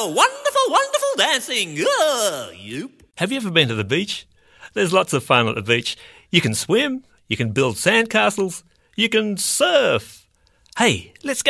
wonderful, wonderful dancing. Yep. Have you ever been to the beach? There's lots of fun at the beach. You can swim, you can build sandcastles, you can surf. Hey, let's go